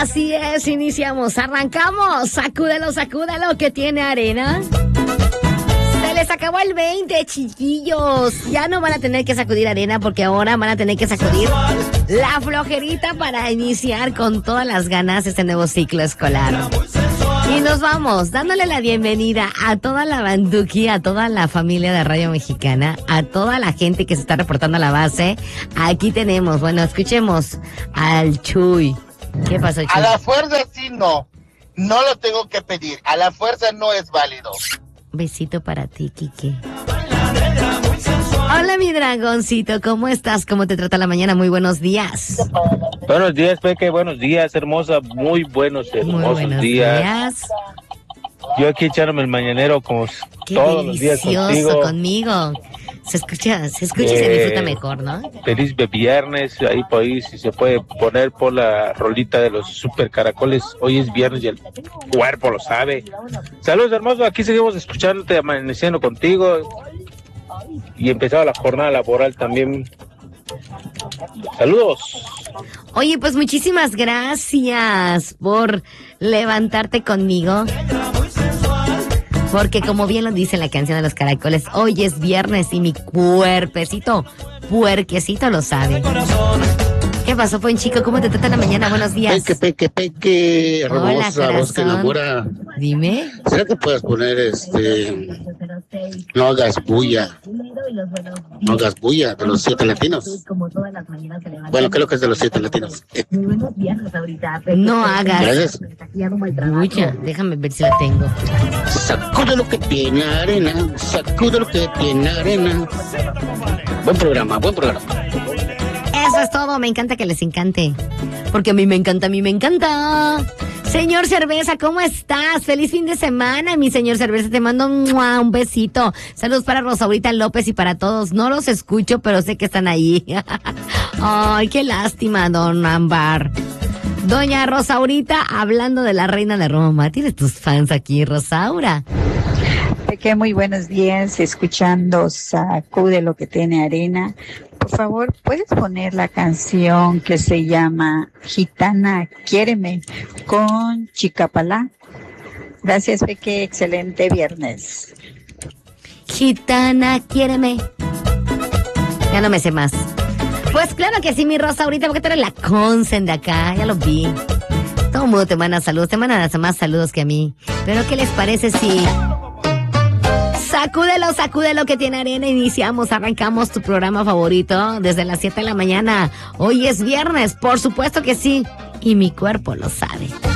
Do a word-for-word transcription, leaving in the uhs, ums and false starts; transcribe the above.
Así es, iniciamos, arrancamos. Sacúdelo, sacúdelo, que tiene arena. Se les acabó el veinte, chiquillos. Ya no van a tener que sacudir arena porque ahora van a tener que sacudir la flojerita para iniciar con todas las ganas este nuevo ciclo escolar. Y nos vamos dándole la bienvenida a toda la banduki, a toda la familia de Radio Mexicana, a toda la gente que se está reportando a la base. Aquí tenemos, bueno, escuchemos al Chuy. ¿Qué pasó, Chuy? A la fuerza sí no, no lo tengo que pedir, a la fuerza no es válido. Besito para ti, Kike. Hola, mi dragoncito, ¿cómo estás? ¿Cómo te trata la mañana? Muy buenos días. Buenos días, Peque, buenos días, hermosa, muy buenos, hermosos muy buenos días. días. Yo aquí echándome el mañanero como Qué todos los días delicioso contigo. conmigo. Se escucha, se escucha y se Eh, disfruta mejor, ¿no? Feliz viernes, ahí por ahí si se puede poner por la rolita de los super caracoles. Hoy es viernes y el cuerpo lo sabe. Saludos, hermoso, aquí seguimos escuchándote, amaneciendo contigo. Y empezaba la jornada laboral también. Saludos. Oye, pues muchísimas gracias por levantarte conmigo. Porque como bien lo dice la canción de los caracoles, hoy es viernes y mi cuerpecito, puerquecito lo sabe. ¿Qué pasó, buen chico? ¿Cómo te trata la mañana? Buenos días. Peque, peque, peque, Hola, hermosa voz que corazón. enamora. Dime. ¿Será que puedas poner este... No hagas bulla? No hagas bulla, de los siete latinos. Bueno, creo que es de los siete latinos. No hagas Gracias. bulla. Déjame ver si la tengo. Sacude lo que tiene arena, sacude lo que tiene arena. Buen programa, buen programa. Eso es todo, me encanta que les encante. Porque a mí me encanta, a mí me encanta. Señor Cerveza, ¿cómo estás? Feliz fin de semana, mi señor Cerveza. Te mando ¡mua! Un besito. Saludos para Rosaurita López y para todos. No los escucho, pero sé que están ahí. Ay, qué lástima, don Ámbar. Doña Rosaurita, hablando de la reina de Roma. Tienes tus fans aquí, Rosaura. Que muy buenos días, escuchando Sacude lo que tiene arena. Por favor, ¿puedes poner la canción que se llama Gitana, quiéreme, con Chicapalá? Gracias, Peque, excelente viernes. Gitana, quiéreme. Ya no me sé más. Pues claro que sí, mi Rosaurita, porque tú eres la consen de acá, ya lo vi. Todo el mundo te manda saludos, te mandan hasta más saludos que a mí. Pero ¿qué les parece si... Sacúdelo, sacúdelo que tiene arena. Iniciamos, arrancamos tu programa favorito desde las siete de la mañana. Hoy es viernes, por supuesto que sí. Y mi cuerpo lo sabe.